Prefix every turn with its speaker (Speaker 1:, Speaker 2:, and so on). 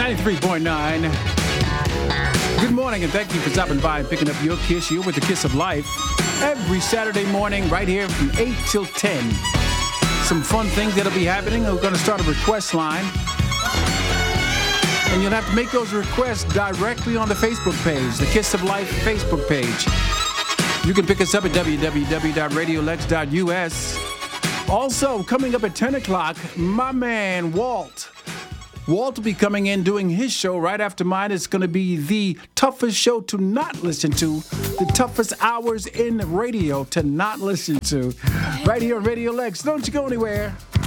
Speaker 1: 93.9. Good morning, and thank you for stopping by and picking up your Kiss. You're with the Kiss of Life every Saturday morning right here from 8 till 10. Some fun things that'll be happening. We're going to start a request line. And you'll have to make those requests directly on the Facebook page, the Kiss of Life Facebook page. You can pick us up at www.radiolex.us. Also, coming up at 10 o'clock, my man, Walt. Walt will be coming in doing his show right after mine. It's going to be the toughest show to not listen to, the toughest hours in radio to not listen to, right here on Radio Lex. Don't you go anywhere.